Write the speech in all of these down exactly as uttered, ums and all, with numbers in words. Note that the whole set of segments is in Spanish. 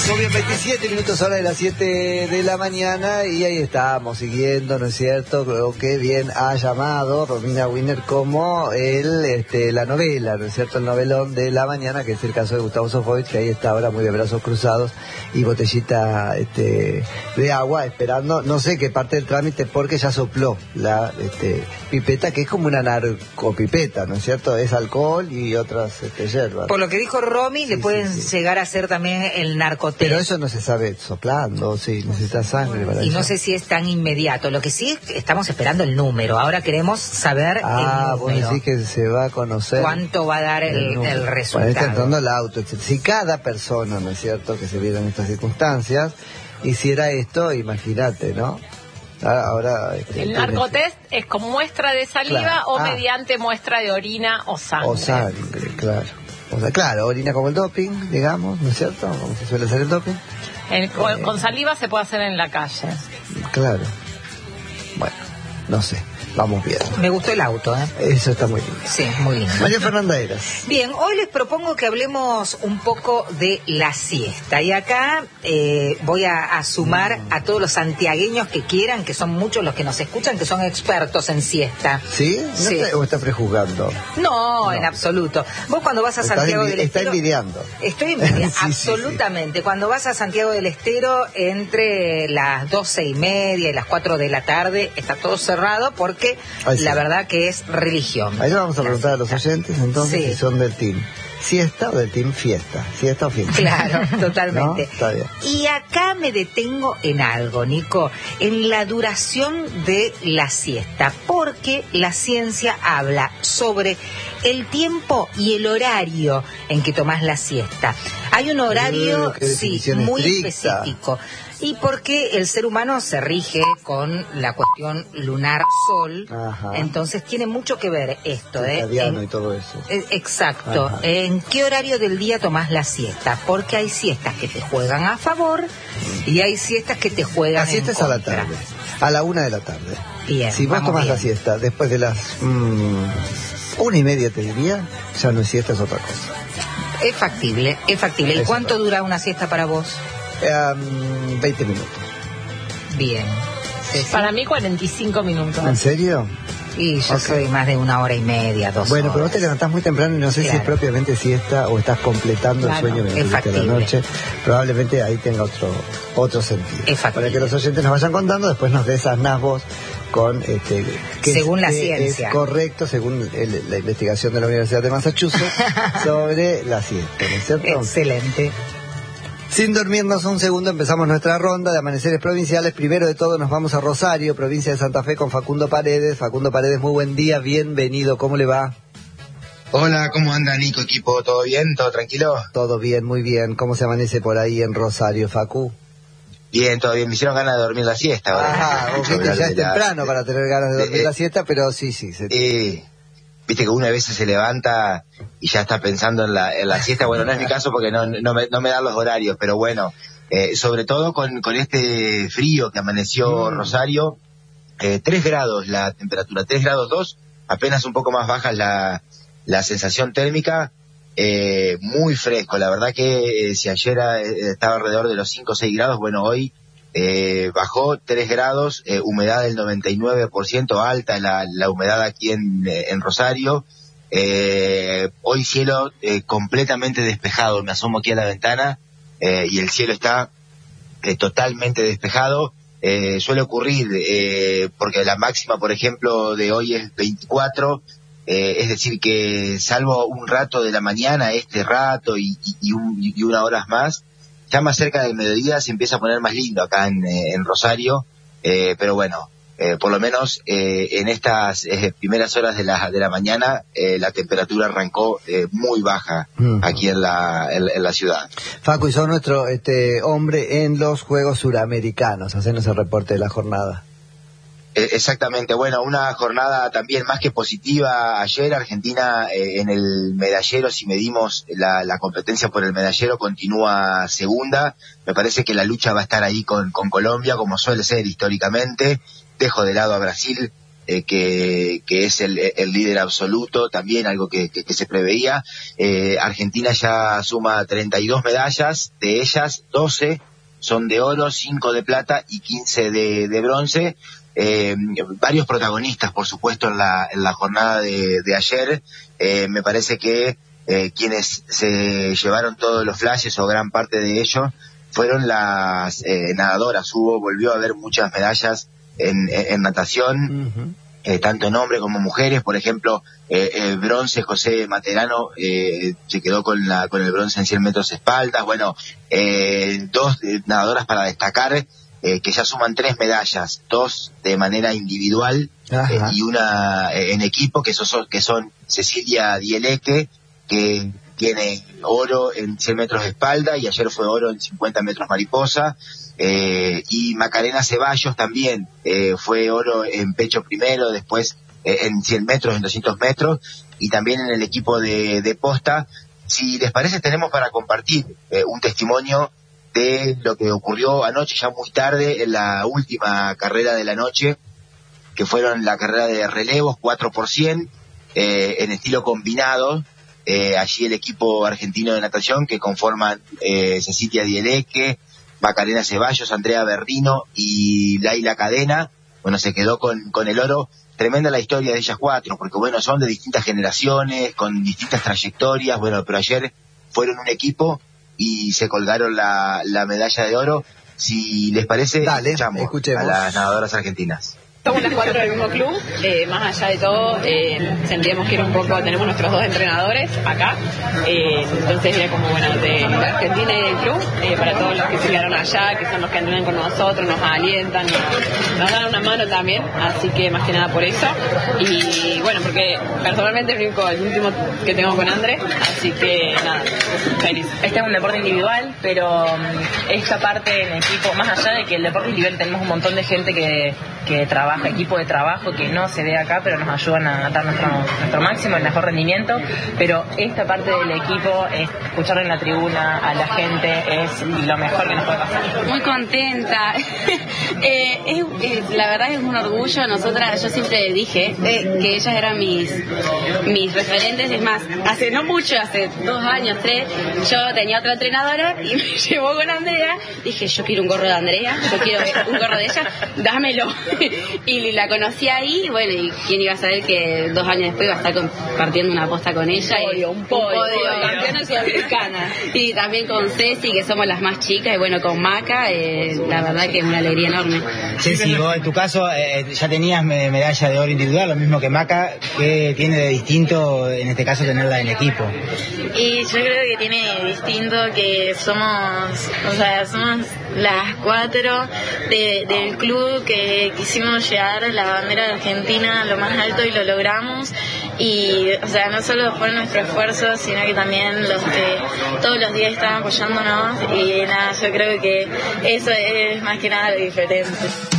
Muy bien, veintisiete minutos hora de las siete de la mañana y ahí estamos siguiendo, ¿no es cierto? Creo que bien ha llamado Romina Wiener como el, este, la novela, ¿no es cierto? El novelón de la mañana, que es el caso de Gustavo Sofovich, que ahí está ahora muy de brazos cruzados y botellita este, de agua esperando, no sé qué parte del trámite, porque ya sopló la este, pipeta, que es como una narcopipeta, ¿no es cierto? Es alcohol y otras este, hierbas. Por lo que dijo Romy, sí, le pueden sí, sí. llegar a ser también el narcotest. Pero eso no se sabe soplando, sí, necesita sangre para y eso. No sé si es tan inmediato. Lo que sí es que estamos esperando el número. Ahora queremos saber ah, el número. Ah, vos decís que se va a conocer cuánto va a dar el, el, el resultado. Bueno, está entrando el auto, etcétera. Si cada persona, ¿no es cierto?, que se viera en estas circunstancias, hiciera esto, imagínate, ¿no? Ahora, este, el narcotest es con muestra de saliva, claro. o ah. mediante muestra de orina o sangre. O sangre, claro. O sea, claro, orina como el doping, digamos, ¿no es cierto? Como se suele hacer el doping. El, eh, con saliva se puede hacer en la calle. Claro. Bueno, no sé. Vamos bien. Me gustó el auto, ¿eh? Eso está muy lindo. Sí, muy lindo. María Fernanda Eras. Bien, hoy les propongo que hablemos un poco de la siesta. Y acá eh, voy a, a sumar mm. a todos los santiagueños que quieran, que son muchos los que nos escuchan, que son expertos en siesta. ¿Sí? ¿No sí. Está, ¿O está prejuzgando? No, no, en absoluto. Vos cuando vas a está Santiago envi- del Estero... Está envidiando. Estoy envidiando, sí, absolutamente. Sí, sí. Cuando vas a Santiago del Estero, entre las doce y media y las cuatro de la tarde, está todo cerrado porque Ay, sí. la verdad verdad que es religión. Ahí le vamos a preguntar a los oyentes entonces sí. si son del team siesta o del team fiesta, siesta o fiesta. Claro, totalmente. ¿No? Está bien. Y acá me detengo en algo, Nico, en la duración de la siesta, porque la ciencia habla sobre el tiempo y el horario en que tomás la siesta. Hay un horario, uh, sí, muy estricta. específico. Y porque el ser humano se rige con la cuestión lunar-sol, Ajá. entonces tiene mucho que ver esto, ¿eh? En, y todo eso. Eh, exacto. Ajá. ¿En qué horario del día tomás la siesta? Porque hay siestas que te juegan a favor y hay siestas que te juegan la siesta en es a la contra. tarde, a la una de la tarde. Bien, si vos tomás bien. la siesta después de las mmm, una y media, te diría, ya no es siesta, es otra cosa. Es factible, es factible. ¿Y cuánto factible. dura una siesta para vos? Um, veinte minutos. Bien. ¿Sí? Para mí cuarenta y cinco minutos. ¿En serio? Y yo okay. soy más de una hora y media, dos bueno, horas. pero vos te levantás muy temprano y no sé claro. si es propiamente siesta o estás completando claro. el sueño de la noche. Probablemente ahí tenga otro otro sentido. Es Para que los oyentes nos vayan contando, después nos desasnás vos con este que según es, la que ciencia. Es correcto, según el, la investigación de la Universidad de Massachusetts sobre la siesta, ¿no es cierto? Excelente. Sin dormirnos un segundo, empezamos nuestra ronda de amaneceres provinciales. Primero de todo nos vamos a Rosario, provincia de Santa Fe, con Facundo Paredes. Facundo Paredes, muy buen día, bienvenido, ¿cómo le va? Hola, ¿cómo anda, Nico, equipo? ¿Todo bien? ¿Todo tranquilo? Todo bien, muy bien. ¿Cómo se amanece por ahí en Rosario, Facu? Bien, todo bien. Me hicieron ganas de dormir la siesta ahora. Ajá, ok, ya es temprano para tener ganas de dormir eh, la siesta, pero sí, sí. Se... Eh, Viste que una vez se levanta y ya está pensando en la, en la siesta. Bueno, no es mi caso porque no, no, me, no me dan los horarios, pero bueno, eh, sobre todo con, con este frío que amaneció mm. Rosario, eh, tres grados la temperatura, tres grados dos, apenas un poco más baja la, la sensación térmica, eh, muy fresco. La verdad que eh, si ayer eh, estaba alrededor de los cinco o seis grados, bueno, hoy Eh, bajó tres grados, eh, humedad del noventa y nueve por ciento, alta la, la humedad aquí en, en Rosario. Eh, hoy cielo eh, completamente despejado, me asomo aquí a la ventana eh, y el cielo está eh, totalmente despejado. Eh, suele ocurrir eh, porque la máxima, por ejemplo, de hoy es veinticuatro, eh, es decir que salvo un rato de la mañana, este rato y, y, y, un, y una horas más, ya más cerca del mediodía se empieza a poner más lindo acá en, eh, en Rosario, eh, pero bueno, eh, por lo menos eh, en estas eh, primeras horas de la de la mañana eh, la temperatura arrancó eh, muy baja uh-huh. aquí en la en, en la ciudad. Facu, y sos nuestro este hombre en los Juegos Suramericanos, hacenos el reporte de la jornada. Exactamente, bueno, una jornada también más que positiva. Ayer Argentina eh, en el medallero, si medimos la, la competencia por el medallero, continúa segunda. Me parece que la lucha va a estar ahí con, con Colombia, como suele ser históricamente. Dejo de lado a Brasil, eh, que, que es el, el líder absoluto, también algo que, que, que se preveía. Eh, Argentina ya suma treinta y dos medallas, de ellas doce son de oro, cinco de plata y quince de, de bronce. Eh, varios protagonistas, por supuesto, en la, en la jornada de, de ayer. Eh, me parece que eh, quienes se llevaron todos los flashes o gran parte de ellos fueron las eh, nadadoras. Hubo, volvió a haber muchas medallas en, en, en natación, uh-huh. eh, tanto en hombres como mujeres. Por ejemplo, eh, el bronce, José Materano eh, se quedó con la con el bronce en cien metros espaldas. Bueno, eh, dos eh, nadadoras para destacar, eh, que ya suman tres medallas, dos de manera individual eh, y una eh, en equipo, que son, que son Cecilia Dieleque, que tiene oro en cien metros de espalda y ayer fue oro en cincuenta metros mariposa, eh, y Macarena Ceballos también eh, fue oro en pecho primero, después eh, en cien metros, en doscientos metros, y también en el equipo de, de posta. Si les parece, tenemos para compartir eh, un testimonio de lo que ocurrió anoche, ya muy tarde, en la última carrera de la noche, que fueron la carrera de relevos cuatro por cien, eh, en estilo combinado. Eh, allí el equipo argentino de natación, que conforman eh, Cecilia Dieleque, Macarena Ceballos, Andrea Berrino y Laila Cadena, bueno, se quedó con, con el oro. Tremenda la historia de ellas cuatro, porque bueno, son de distintas generaciones, con distintas trayectorias, bueno, pero ayer fueron un equipo y se colgaron la, la medalla de oro. Si les parece, dale, escuchamos escuchemos a las nadadoras argentinas. Somos las cuatro del mismo club, eh, más allá de todo, eh, sentíamos que era un poco, tenemos nuestros dos entrenadores acá, eh, entonces era como, bueno, de, de Argentina y del club, eh, para todos los que se quedaron allá, que son los que entrenan con nosotros, nos alientan, nos, nos dan una mano también, así que más que nada por eso, y bueno, porque personalmente es el único, el último que tengo con André, así que nada, feliz. Este es un deporte individual, pero esta parte en equipo, más allá de que el deporte individual tenemos un montón de gente que, que trabaja, equipo de trabajo que no se ve acá, pero nos ayudan a dar nuestro, nuestro máximo, el mejor rendimiento, pero esta parte del equipo, es escuchar en la tribuna a la gente, es lo mejor que nos puede pasar. Muy contenta. eh, es, es, la verdad es un orgullo. Nosotras, yo siempre dije eh, que ellas eran mis mis referentes. Es más, hace no mucho, hace dos años, tres, yo tenía otra entrenadora y me llevó con Andrea. Dije, yo quiero un gorro de Andrea, yo quiero un gorro de ella, dámelo. Y la conocí ahí, y bueno, y quién iba a saber que dos años después iba a estar compartiendo una posta con ella. Un podio, y, un podio, un podio, podio. Campeona sudamericana. Y también con Ceci, que somos las más chicas, y bueno, con Maca, eh, la verdad que es una alegría enorme. Ceci, vos en tu caso eh, ya tenías medalla de oro individual, lo mismo que Maca. ¿Qué tiene de distinto en este caso tenerla en equipo? Y yo creo que tiene distinto que somos, o sea, somos las cuatro de, del club que quisimos llevar la bandera de Argentina a lo más alto y lo logramos. Y, o sea, no solo fue nuestro esfuerzo, sino que también los que todos los días estaban apoyándonos. Y nada, yo creo que eso es más que nada lo diferente.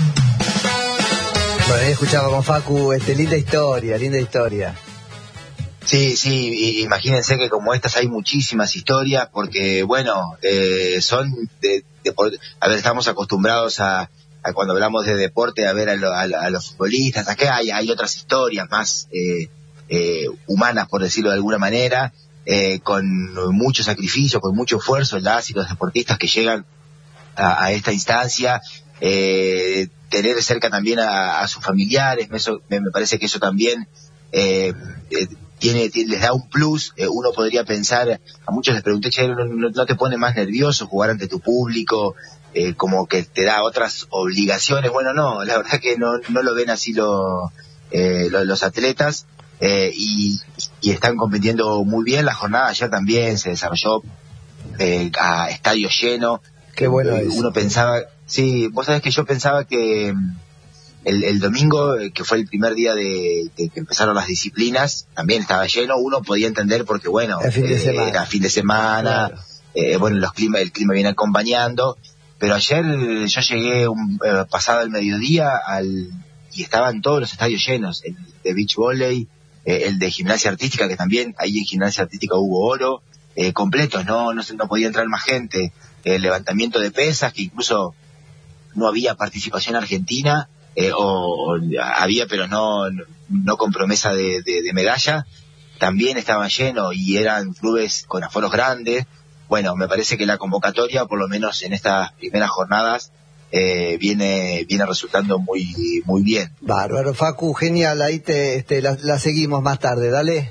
Bueno, he escuchado con Facu, este, linda historia, linda historia. Sí, sí, imagínense que como estas hay muchísimas historias, porque bueno, eh, son de, de, a ver, estamos acostumbrados a, a cuando hablamos de deporte a ver a, lo, a, a los futbolistas. Acá hay, hay otras historias más eh, eh, humanas, por decirlo de alguna manera, eh, con mucho sacrificio, con mucho esfuerzo, las y los deportistas que llegan a, a esta instancia, eh, tener cerca también a, a sus familiares. Eso, me, me parece que eso también eh, eh, Tiene, tiene, les da un plus. Eh, uno podría pensar, a muchos les pregunté, che, ¿no, no, no te pone más nervioso jugar ante tu público? Eh, como que te da otras obligaciones. Bueno, no, la verdad que no, no lo ven así lo, eh, lo, los atletas, eh, y, y están compitiendo muy bien. La jornada ayer también se desarrolló eh, a estadio lleno. Qué bueno es. Uno pensaba, sí, vos sabés que yo pensaba que El, el domingo, que fue el primer día de, de que empezaron las disciplinas, también estaba lleno. Uno podía entender porque, bueno, fin de eh, era fin de semana, claro. eh, bueno, los clima, el clima viene acompañando. Pero ayer yo llegué un, eh, pasado el mediodía al, y estaban todos los estadios llenos. El de beach volley, eh, el de gimnasia artística, que también ahí en gimnasia artística hubo oro, eh, completos, no, no, no podía entrar más gente. El levantamiento de pesas, que incluso no había participación argentina. eh, o, o había, pero no, no con promesa de, de, de medalla, también estaban llenos y eran clubes con aforos grandes. Bueno, me parece que la convocatoria, por lo menos en estas primeras jornadas, eh, viene viene resultando muy muy bien. Bárbaro, Facu, genial, ahí te este, la, la seguimos más tarde, dale.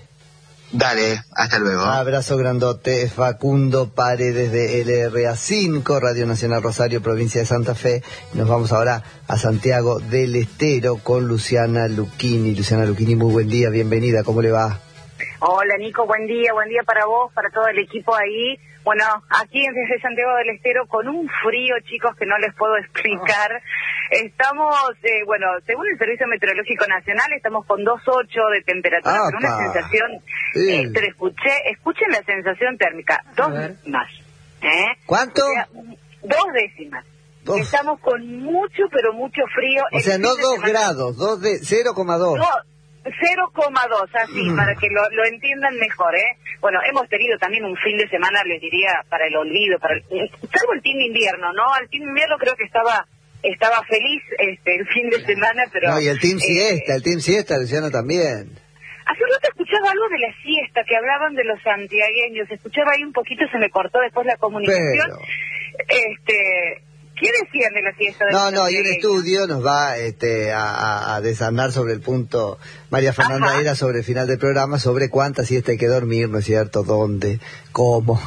Dale, hasta luego. Abrazo grandote, Facundo Paredes de L R A cinco, Radio Nacional Rosario, provincia de Santa Fe. Nos vamos ahora a Santiago del Estero con Luciana Lucchini. Luciana Lucchini, muy buen día, bienvenida, ¿cómo le va? Hola Nico, buen día, buen día para vos, para todo el equipo ahí. Bueno, aquí desde Santiago del Estero con un frío, chicos, que no les puedo explicar. Estamos, eh, bueno, según el Servicio Meteorológico Nacional, estamos con dos coma ocho de temperatura, ¡Apa! con una sensación, Sí. eh, pero escuché, escuchen la sensación térmica, dos décimas. ¿Eh? ¿Cuánto? O sea, dos décimas. Dos. Estamos con mucho, pero mucho frío. O El sea, fin no de dos semana- grados, dos de cero coma dos. No, cero coma dos, así, Mm. para que lo, lo entiendan mejor, ¿eh? Bueno, hemos tenido también un fin de semana, les diría, para el olvido, para el, salvo el team invierno, ¿no? El team invierno creo que estaba estaba feliz este el fin de semana, pero... No, y el Team eh, Siesta, el Team Siesta, Luciano, también. Hace un rato escuchaba algo de la siesta, que hablaban de los santiagueños, escuchaba ahí un poquito, se me cortó después la comunicación. Pero... Este... ¿Qué decían de la siesta de No, los no, y un santiagueños? estudio nos va este, a, a, a desandar sobre el punto, María Fernanda Ajá. era sobre el final del programa, sobre cuántas siesta hay que dormir, ¿no es cierto?, dónde, cómo,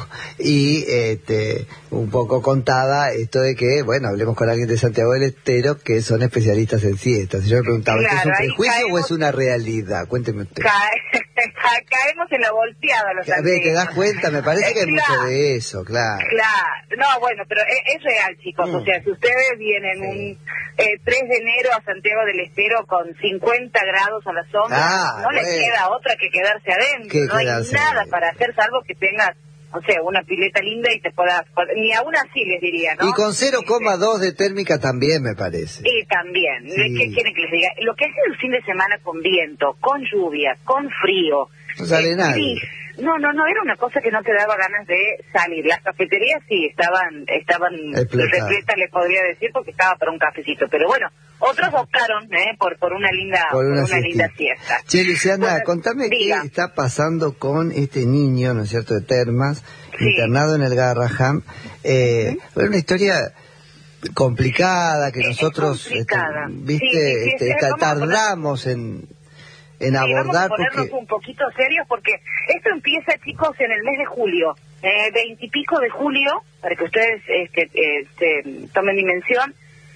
y este, un poco contada esto de que, bueno, hablemos con alguien de Santiago del Estero que son especialistas en siestas. Yo me preguntaba, ¿esto es Claro, un ahí prejuicio caemos- o es una realidad? Cuénteme usted. Cae- caemos en la volteada los A ver, ¿te santiagueños. das cuenta? Me parece que hay mucho Claro. de eso, claro. Claro, no, bueno, pero es, es real, chicos. Mm. O sea, si ustedes vienen Sí. un eh, tres de enero a Santiago del Estero con cincuenta grados a la sombra, Ah, no les bueno. queda otra que quedarse adentro. Que no hay quedarse nada adentro. para hacer, salvo que tengas, o sea, una pileta linda y te puedas... Ni aún así les diría, ¿no? Y con cero coma dos de térmica también, me parece. Y también, Sí. ¿qué quieren que les diga? Lo que ha sido el fin de semana con viento, con lluvia, con frío. No sale eh, nadie. sí. No, no, no, era una cosa que no te daba ganas de salir. Las cafeterías sí, estaban estaban Explotadas. repletas, le podría decir, porque estaba para un cafecito. Pero bueno, otros optaron eh, por por una linda Por una linda siestita. siesta. Che, Luciana, Bueno, contame diga. qué está pasando con este niño, ¿no es cierto?, de Termas, Sí. internado en el Garraham. Eh, fue una historia complicada que Es nosotros, complicada. este, viste, Sí, sí, sí, este, sí, ta- vamos a poner- tardamos en, en Sí, vamos a abordar ponernos porque... un poquito serios porque esto empieza, chicos, en el mes de julio, eh, veintipico de julio, para que ustedes este, este, tomen dimensión.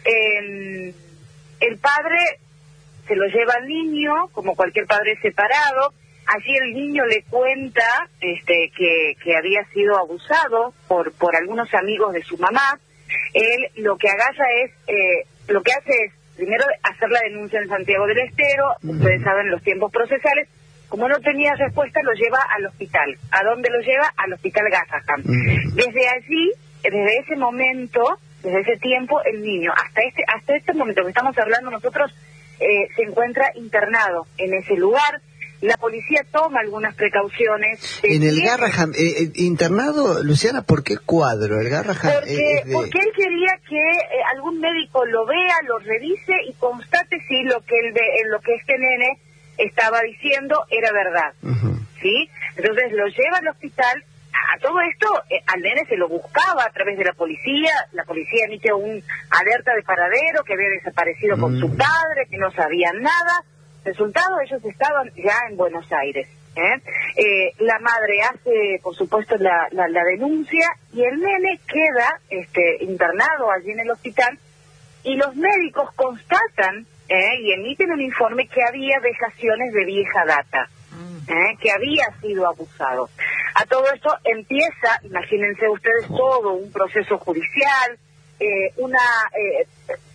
Eh, el padre se lo lleva al niño, como cualquier padre separado. Allí el niño le cuenta este, que, que había sido abusado por, por algunos amigos de su mamá. Él lo que agarra es, eh, lo que hace es, primero, hacer la denuncia en Santiago del Estero. Ustedes saben los tiempos procesales. Como no tenía respuesta, lo lleva al hospital. ¿A dónde lo lleva? Al hospital Garraham. Desde allí, desde ese momento, desde ese tiempo, el niño, hasta este hasta este momento que estamos hablando nosotros, eh, se encuentra internado en ese lugar. La policía toma algunas precauciones. Se En el tiene- Garraham, eh, eh, internado, Luciana, ¿por qué cuadro? El Garraham Porque, es de... porque él quería que eh, algún médico lo vea, lo revise y constate si lo que él ve, eh, lo que este nene estaba diciendo era verdad. Ujú. ¿Sí? Entonces lo lleva al hospital. A todo esto, eh, al nene se lo buscaba a través de la policía. La policía emite un alerta de paradero, que había desaparecido con Mm. su padre, que no sabían nada. Resultado, ellos estaban ya en Buenos Aires. ¿eh? Eh, la madre hace, por supuesto, la, la, la denuncia y el nene queda este, internado allí en el hospital y los médicos constatan ¿eh? y emiten un informe que había vejaciones de vieja data, ¿eh? que había sido abusado. A todo esto empieza, imagínense ustedes, todo un proceso judicial, eh, una... Eh,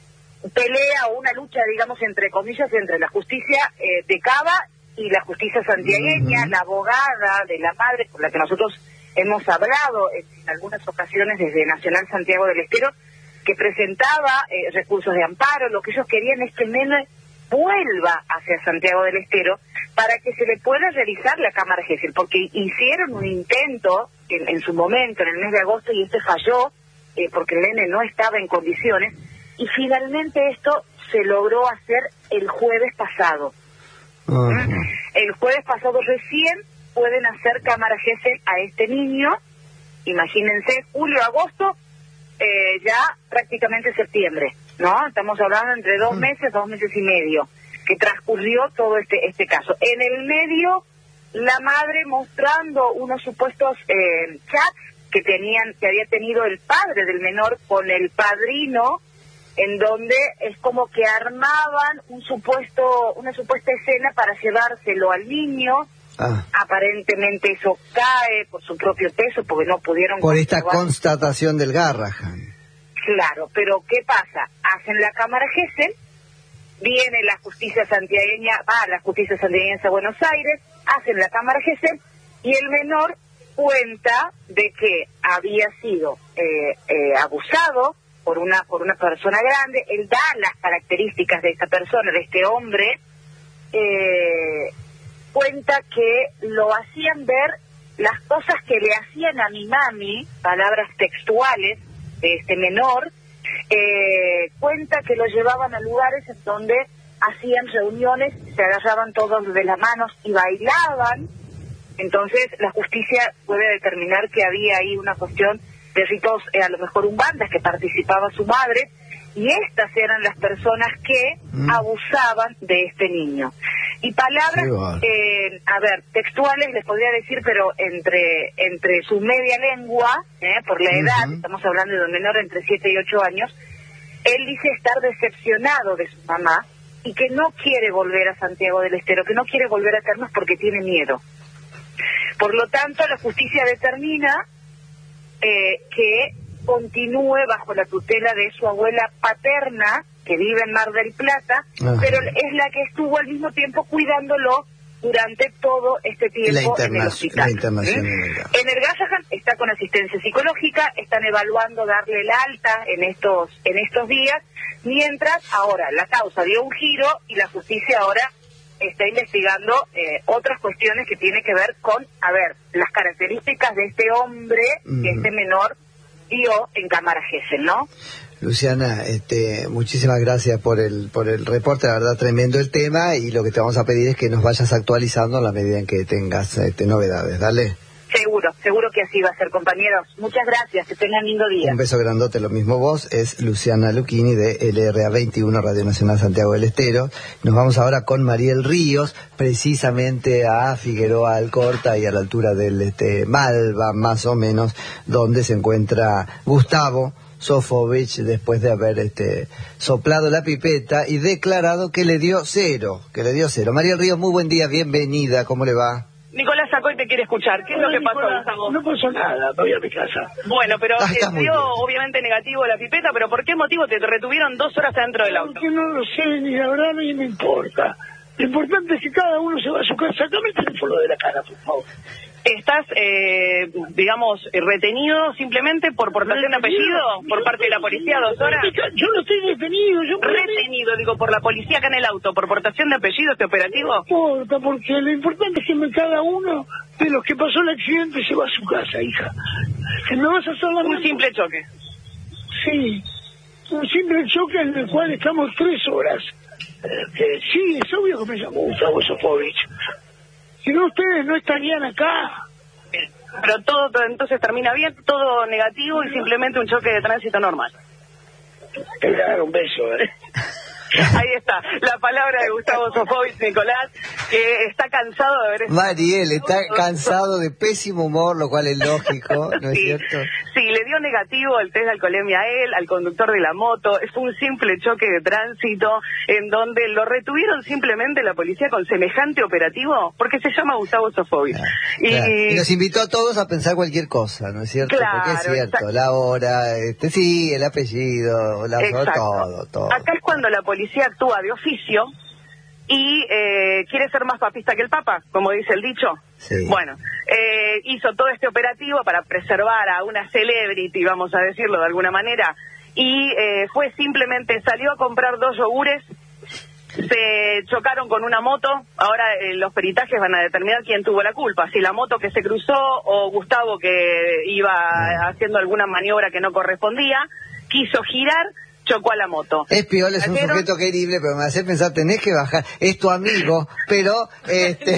pelea o una lucha, digamos, entre comillas, entre la justicia eh, de Cava y la justicia santiagueña. Ujú. La abogada de la madre, con la que nosotros hemos hablado en, en algunas ocasiones desde Nacional Santiago del Estero, que presentaba eh, recursos de amparo. Lo que ellos querían es que el nene vuelva hacia Santiago del Estero para que se le pueda realizar la cámara Gesell, porque hicieron un intento en, en su momento, en el mes de agosto, y este falló, eh, porque el nene no estaba en condiciones. y finalmente esto se logró hacer el jueves pasado. Uh-huh. El jueves pasado recién pueden hacer cámara Gesell a este niño, imagínense, julio, agosto, eh, ya prácticamente septiembre, ¿no? Estamos hablando entre dos meses, dos meses y medio, que transcurrió todo este este caso. En el medio, la madre mostrando unos supuestos eh, chats que tenían, que había tenido el padre del menor con el padrino, en donde es como que armaban un supuesto, una supuesta escena para llevárselo al niño. Ah. Aparentemente eso cae por su propio peso, porque no pudieron... Por esta constatación del Garrahan. Claro, pero ¿qué pasa? Hacen la cámara Gesell, viene la justicia santiagueña, va ah, la justicia santiagueña a Buenos Aires, hacen la cámara Gesell, y el menor cuenta de que había sido eh, eh, abusado por una por una persona grande. Él da las características de esta persona, de este hombre. Eh, cuenta que lo hacían ver las cosas que le hacían a mi mami, palabras textuales de este menor. Eh, cuenta que lo llevaban a lugares en donde hacían reuniones, se agarraban todos de las manos y bailaban. Entonces la justicia puede determinar que había ahí una cuestión de ritos, eh, a lo mejor umbandas, que participaba su madre, y estas eran las personas que mm. abusaban de este niño. Y palabras, sí, vale. eh, a ver, textuales les podría decir, pero entre entre su media lengua, eh, por la edad, uh-huh. estamos hablando de un menor entre siete y ocho años, él dice estar decepcionado de su mamá y que no quiere volver a Santiago del Estero, que no quiere volver a Termas porque tiene miedo. Por lo tanto, la justicia determina eh, que continúe bajo la tutela de su abuela paterna, que vive en Mar del Plata, Ajá. pero es la que estuvo al mismo tiempo cuidándolo durante todo este tiempo en el hospital. La internación ¿Mm? en el En el Garrahan está con asistencia psicológica, están evaluando darle el alta en estos en estos días, mientras ahora la causa dio un giro y la justicia ahora está investigando eh, otras cuestiones que tienen que ver con, a ver, las características de este hombre, mm. que este menor dio en cámara Gesell, ¿no? Luciana, este, muchísimas gracias por el por el reporte, la verdad tremendo el tema, y lo que te vamos a pedir es que nos vayas actualizando a la medida en que tengas este, novedades, dale. Seguro, seguro que así va a ser, compañeros. Muchas gracias, que tengan lindo día. Un beso grandote, lo mismo vos, es Luciana Lucchini de L R A veintiuno, Radio Nacional Santiago del Estero. Nos vamos ahora con Mariel Ríos, precisamente a Figueroa Alcorta y a la altura del este, Malva, más o menos, donde se encuentra Gustavo Sofovich, después de haber este, soplado la pipeta y declarado que le dio cero, que le dio cero. Mariel Ríos, muy buen día, bienvenida, ¿cómo le va? Nicolás Sacoy te quiere escuchar. ¿Qué es lo que pasó, Gustavo? No pasó nada, me voy a mi casa. Bueno, pero ah, eh, dio obviamente negativo la pipeta, pero ¿por qué motivo te retuvieron dos horas adentro del auto? Porque no lo sé, ni la verdad ni me importa. Lo importante es que cada uno se va a su casa. Sacame el teléfono de la cara, por favor. ¿Estás, eh, digamos, retenido simplemente por portación de apellido por parte de la policía, dos horas? Yo no estoy detenido. Yo retenido, digo, por la policía acá en el auto, por portación de apellido, este operativo. No importa, porque lo importante es que cada uno de los que pasó el accidente se va a su casa, hija. Que me vas a hacer la Un mano. simple choque. Sí, un simple choque en el cual estamos tres horas. Eh, que sí, es obvio que me llamo Gustavo Sofovich. Si no, ustedes no estarían acá. Bien. Pero todo, todo entonces termina bien, todo negativo y simplemente un choque de tránsito normal. Te voy a dar un beso, ¿eh? Ahí está, la palabra de Gustavo Sofovich, Nicolás, que está cansado de ver... Mariel, está cansado de pésimo humor, lo cual es lógico, ¿no es sí, cierto? Sí, le dio negativo el test de alcoholemia a él, al conductor de la moto. Fue un simple choque de tránsito en donde lo retuvieron simplemente la policía con semejante operativo, porque se llama Gustavo Sofovich. Claro, y... claro. y nos invitó a todos a pensar cualquier cosa, ¿no es cierto? Claro, porque es cierto, exacto. la hora, este, sí, el apellido, la, todo, todo. Acá es cuando la policía policía actúa de oficio y eh, quiere ser más papista que el Papa, como dice el dicho. Sí. Bueno, eh, hizo todo este operativo para preservar a una celebrity, vamos a decirlo de alguna manera, y eh, fue simplemente, salió a comprar dos yogures, se chocaron con una moto. Ahora eh, los peritajes van a determinar quién tuvo la culpa, si la moto que se cruzó o Gustavo, que iba haciendo alguna maniobra que no correspondía. Quiso girar, chocó a la moto. Es piola, es un Cayeron... sujeto querible, pero me hace pensar, tenés que bajar, es tu amigo, pero este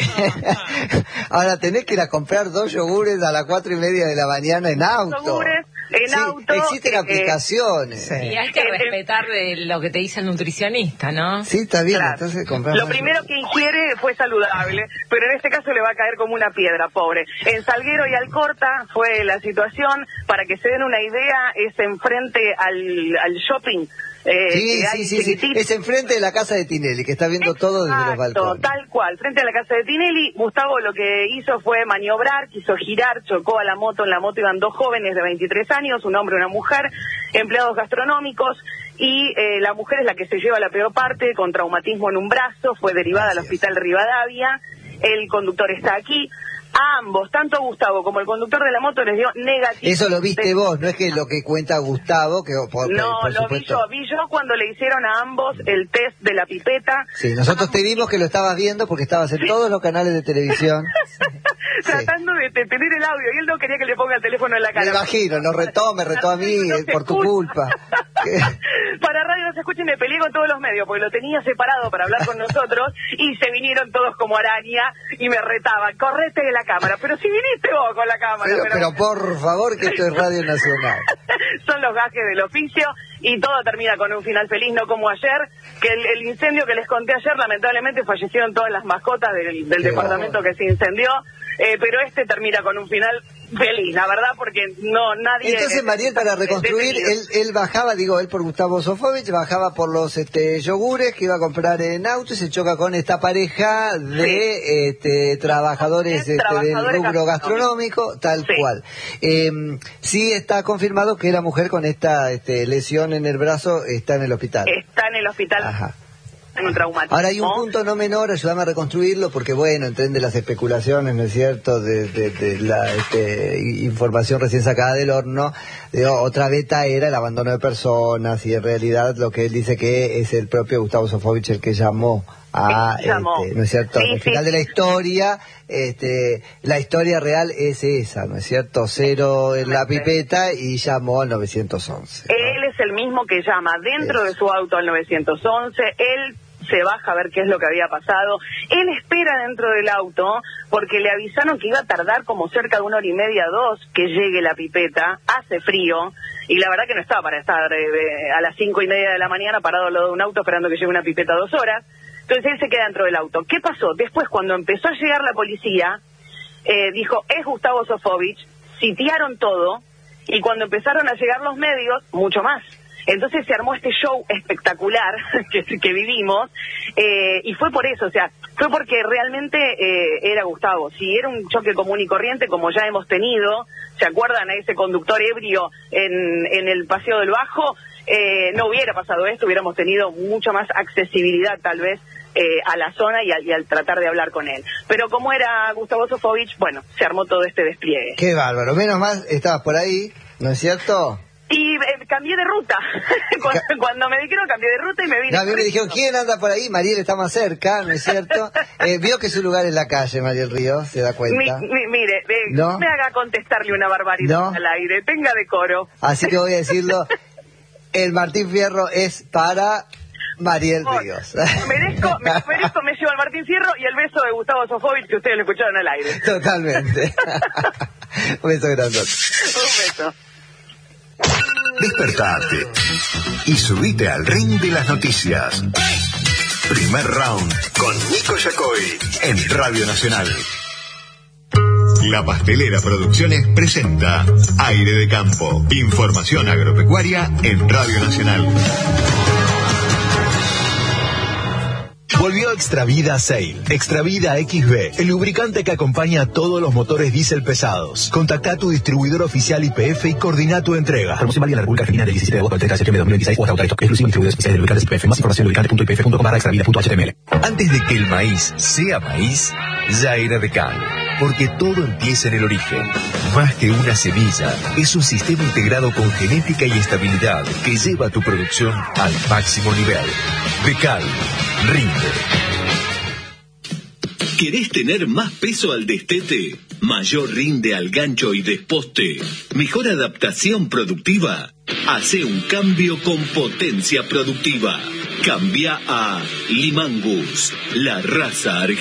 ahora tenés que ir a comprar dos yogures a las cuatro y media de la mañana en auto. Yogures en sí, auto. Existen eh, aplicaciones. Sí. Y hay que respetar de lo que te dice el nutricionista, ¿no? Sí, está bien, Claro. entonces comprar Lo más primero yogures. que ingiere fue saludable, pero en este caso le va a caer como una piedra, pobre. En Salguero y Alcorta fue la situación, para que se den una idea, es enfrente al, al shopping. Eh, Sí, que hay sí, sí, sí, chiquitito. es enfrente de la casa de Tinelli, que está viendo todo desde los Exacto, balcones. tal cual, frente a la casa de Tinelli. Gustavo lo que hizo fue maniobrar, quiso girar, chocó a la moto. En la moto iban dos jóvenes de veintitrés años, un hombre y una mujer, empleados gastronómicos, y eh, la mujer es la que se lleva la peor parte, con traumatismo en un brazo, fue derivada al hospital Rivadavia. El conductor está aquí. A ambos, tanto a Gustavo como el conductor de la moto, les dio negativo. Eso lo viste vos, no es que lo que cuenta Gustavo, que por, No, por lo vi supuesto. yo, vi yo cuando le hicieron a ambos el test de la pipeta. Sí, nosotros te vimos que lo estabas viendo porque estabas en todos los canales de televisión. Tratando de, de tener el audio, y él no quería que le ponga el teléfono en la cara. Me imagino, nos retó, me retó a mí, No eh, se por tu escucha. culpa. Para radio no se escuchen, me peleé con todos los medios, porque lo tenía separado para hablar con nosotros, y se vinieron todos como araña, y me retaban, correte de la cámara. Pero si viniste vos con la cámara. Pero, pero- pero por favor, que esto es Radio Nacional. Son los gajes del oficio, y todo termina con un final feliz, no como ayer, que el, el incendio que les conté ayer, lamentablemente fallecieron todas las mascotas del, del Qué departamento bárbaro. que se incendió, eh, pero este termina con un final feliz, la verdad, porque no nadie... Entonces, Mariel, para reconstruir, él, él bajaba, digo, él por Gustavo Sofovich, bajaba por los este, yogures que iba a comprar en auto y se choca con esta pareja de este, trabajadores este, del Trabajadores rubro gastronómico, tal Sí. cual. Eh, sí está confirmado que la mujer con esta este, lesión en el brazo está en el hospital. Está en el hospital. Ajá. En un traumatismo. Ahora hay un punto no menor, ayúdame a reconstruirlo, porque bueno, entiende las especulaciones, ¿no es cierto?, de, de, de la este, información recién sacada del horno. De, otra beta era el abandono de personas, y en realidad lo que él dice que es el propio Gustavo Sofovich el que llamó a, Sí, llamó. este, ¿no es cierto?, Sí, al sí. final de la historia, este, la historia real es esa, ¿no es cierto?, cero en la pipeta, y llamó al nueve once. Él es el mismo que llama dentro de su auto al nueve once, él se baja a ver qué es lo que había pasado, él espera dentro del auto porque le avisaron que iba a tardar como cerca de una hora y media, dos, que llegue la pipeta, hace frío, y la verdad que no estaba para estar eh, a las cinco y media de la mañana parado al lado de un auto esperando que llegue una pipeta dos horas. Entonces él se queda dentro del auto. ¿Qué pasó? Después, cuando empezó a llegar la policía, eh, dijo, es Gustavo Sofovich, sitiaron todo, y cuando empezaron a llegar los medios, mucho más. Entonces se armó este show espectacular que, que vivimos, eh, y fue por eso, o sea, fue porque realmente eh, era Gustavo. Si era un choque común y corriente, como ya hemos tenido, ¿se acuerdan a ese conductor ebrio en, en el Paseo del Bajo? Eh, no hubiera pasado esto, hubiéramos tenido mucha más accesibilidad tal vez eh, a la zona y, a, y al tratar de hablar con él. Pero como era Gustavo Sofovich, bueno, se armó todo este despliegue. Qué bárbaro, menos mal estabas por ahí, ¿no es cierto? Y eh, cambié de ruta. cuando, cuando me dijeron cambié de ruta y me vine. No, a mí me dijeron, ¿quién anda por ahí? Mariel está más cerca, ¿no es cierto? Eh, vio que su lugar es la calle, Mariel Ríos, se da cuenta. Mi- mi- mire, eh, ¿No? no me haga contestarle una barbaridad ¿No? al aire, tenga decoro. Así que voy a decirlo, el Martín Fierro es para Mariel Por- Ríos. Merezco, me merezco, me llevo al Martín Fierro y el beso de Gustavo Sofovich que ustedes lo escucharon al aire. Totalmente. Un beso grande. Un beso. Despertate y subite al ring de las noticias. Primer round con Nico Yacoy en Radio Nacional. La Pastelera Producciones presenta Aire de Campo. Información agropecuaria en Radio Nacional. Volvió Extravida Sail, Extravida X B, el lubricante que acompaña a todos los motores diésel pesados. Contacta a tu distribuidor oficial I P F y coordina tu entrega. Promoción válida en la República Argentina del diecisiete de agosto al treinta de septiembre de dos mil veintiséis o hasta agotar stock exclusivo distribuidores oficiales de lubricantes I P F. Más información en lubricante punto i p f punto com barra extravida punto h t m l. Antes de que el maíz sea maíz, ya era Decal. Porque todo empieza en el origen. Más que una semilla, es un sistema integrado con genética y estabilidad que lleva tu producción al máximo nivel. Decal rinde. ¿Querés tener más peso al destete? ¿Mayor rinde al gancho y desposte? ¿Mejor adaptación productiva? Hace un cambio con Potencia Productiva. Cambia a Limangus, la raza argentina.